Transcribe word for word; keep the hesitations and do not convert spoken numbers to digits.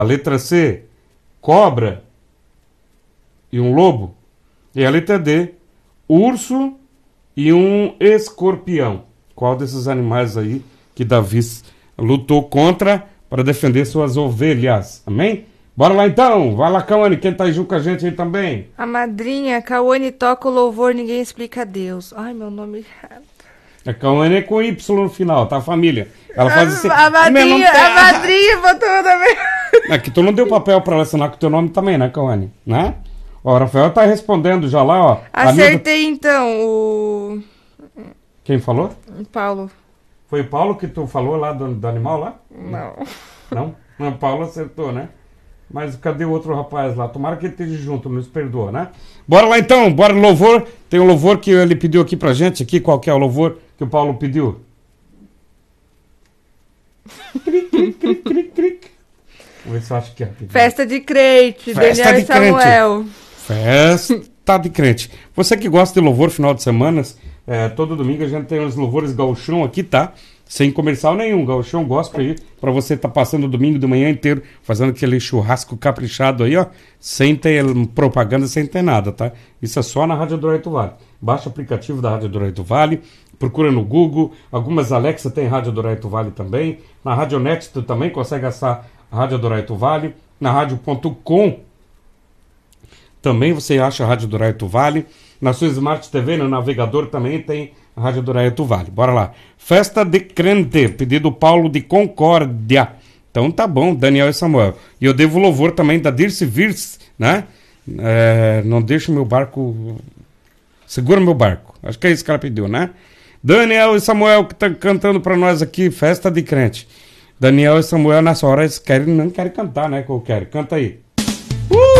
A letra C, cobra e um lobo. E a letra D, urso e um escorpião. Qual desses animais aí que Davi lutou contra para defender suas ovelhas? Amém? Bora lá então. Vai lá, Cauane. Quem tá aí junto com a gente aí também? A madrinha, Cauane toca o louvor, ninguém explica a Deus. Ai, meu nome errado. A Cauane é com Y no final, tá, família? Ela faz assim... A madrinha, a madrinha botou também. É que tu não deu papel pra ela assinar com o teu nome também, né, Cauane? Né? Ó, o Rafael tá respondendo já lá, ó. Acertei Nilda... então, o... Quem falou? O Paulo. Foi o Paulo que tu falou lá do, do animal lá? Não. Não? Não, o Paulo acertou, né? Mas cadê o outro rapaz lá? Tomara que ele esteja junto, nos perdoa, né? Bora lá então, bora louvor. Tem um louvor que ele pediu aqui pra gente. Aqui, qual que é o louvor que o Paulo pediu? Cric, cric, cric, cric, cric. Vamos ver se eu acho que é. Festa de crente, Festa Daniel de e Samuel. Crente. Festa de crente. Você que gosta de louvor final de semanas, é, todo domingo a gente tem uns louvores gauchão aqui, tá? Sem comercial nenhum, gauchão gospel aí, pra você tá passando o domingo de manhã inteiro, fazendo aquele churrasco caprichado aí, ó, sem ter propaganda, sem ter nada, tá? Isso é só na Rádio Dourado Vale. Baixa o aplicativo da Rádio Dourado Vale, procura no Google, algumas Alexa tem Rádio Dourado Vale também, na Radionet tu também consegue acessar a Rádio Dourado Vale, na rádio ponto com também você acha a Rádio Dourado Vale, na sua Smart T V, no navegador também tem a Rádio Dourado Vale. Bora lá. Festa de crente, pedido Paulo de Concórdia. Então tá bom, Daniel e Samuel. E eu devo louvor também da Dirce Virs, né? É, não deixa o meu barco... Segura meu barco. Acho que é isso que ela pediu, né? Daniel e Samuel que estão cantando pra nós aqui, Festa de crente. Daniel e Samuel nessa hora eles querem, não querem cantar, né? Que eu quero. Canta aí. Uh!